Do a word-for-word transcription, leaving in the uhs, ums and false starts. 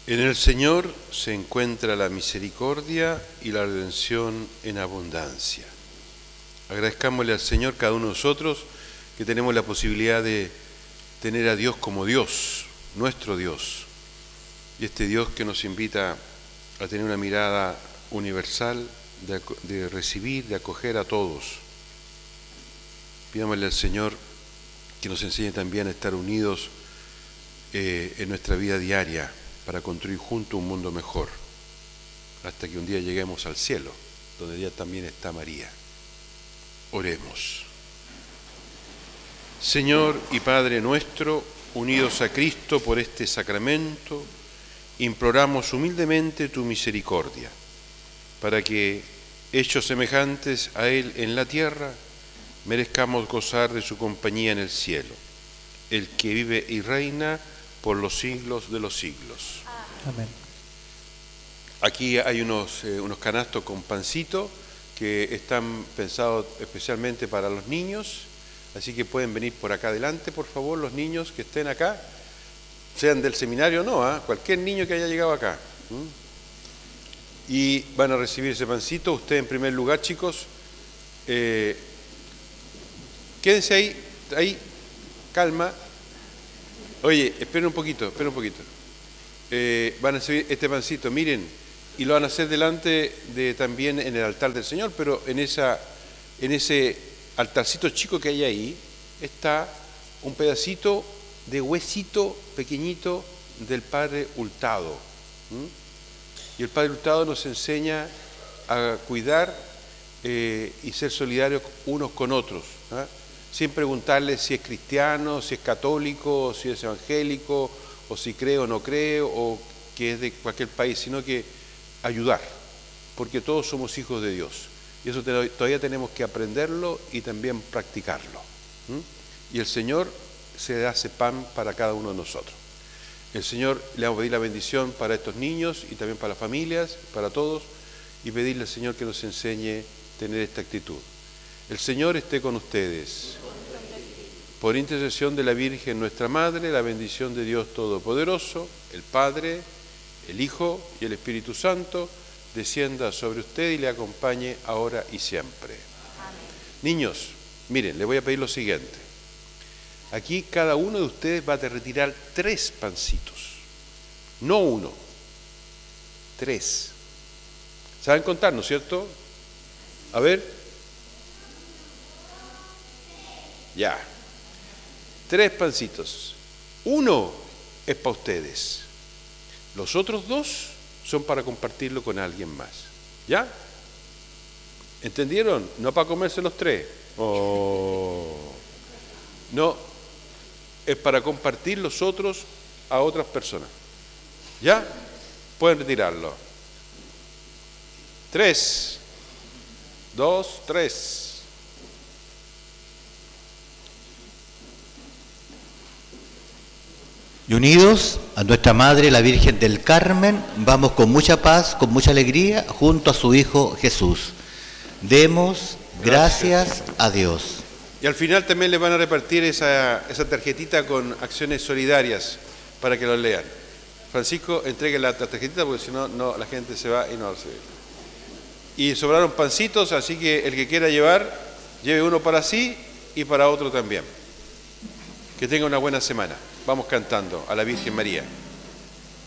En el Señor se encuentra la misericordia y la redención en abundancia. Agradezcámosle al Señor cada uno de nosotros que tenemos la posibilidad de tener a Dios como Dios, nuestro Dios. Y este Dios que nos invita a tener una mirada universal, de, de recibir, de acoger a todos. Pidámosle al Señor que nos enseñe también a estar unidos eh, en nuestra vida diaria, para construir juntos un mundo mejor, hasta que un día lleguemos al cielo, donde ya también está María. Oremos. Señor y Padre nuestro, unidos a Cristo por este sacramento, imploramos humildemente tu misericordia, para que, hechos semejantes a Él en la tierra, merezcamos gozar de su compañía en el cielo, el que vive y reina por los siglos de los siglos. Amén. Aquí hay unos, eh, unos canastos con pancito que están pensados especialmente para los niños, así que pueden venir por acá adelante, por favor, los niños que estén acá, sean del seminario o no, ¿eh? Cualquier niño que haya llegado acá. ¿Mm? Y van a recibir ese pancito. Ustedes en primer lugar, chicos, eh, quédense ahí, ahí, calma. Oye, esperen un poquito, esperen un poquito. Eh, van a recibir este pancito, miren, y lo van a hacer delante de también en el altar del Señor, pero en esa, en ese altarcito chico que hay ahí, está un pedacito de huesito pequeñito del Padre Hurtado. ¿Mm? Y el Padre Hurtado nos enseña a cuidar eh, y ser solidarios unos con otros, ¿eh? Sin preguntarle si es cristiano, si es católico, si es evangélico, o si cree o no cree, o que es de cualquier país, sino que ayudar, porque todos somos hijos de Dios. Y eso te, todavía tenemos que aprenderlo y también practicarlo. ¿Mm? Y el Señor se hace pan para cada uno de nosotros. El Señor, le vamos a pedir la bendición para estos niños y también para las familias, para todos, y pedirle al Señor que nos enseñe a tener esta actitud. El Señor esté con ustedes. Por intercesión de la Virgen nuestra Madre, la bendición de Dios Todopoderoso, el Padre, el Hijo y el Espíritu Santo, descienda sobre usted y le acompañe ahora y siempre. Amén. Niños, miren, les voy a pedir lo siguiente. Aquí cada uno de ustedes va a retirar tres pancitos, no uno, tres. ¿Saben contar, no es cierto? A ver. Ya. Tres pancitos. Uno es para ustedes. Los otros dos son para compartirlo con alguien más. ¿Ya? ¿Entendieron? No para comerse los tres. Oh. No, es para compartir los otros a otras personas. ¿Ya? Pueden retirarlo. Tres. Dos, tres. Y unidos a nuestra Madre, la Virgen del Carmen, vamos con mucha paz, con mucha alegría, junto a su Hijo Jesús. Demos gracias, gracias a Dios. Y al final también les van a repartir esa, esa tarjetita con acciones solidarias para que lo lean. Francisco, entregue la tarjetita porque si no, no la gente se va y no la recibe. Y sobraron pancitos, así que el que quiera llevar, lleve uno para sí y para otro también. Que tenga una buena semana. Vamos cantando a la Virgen María.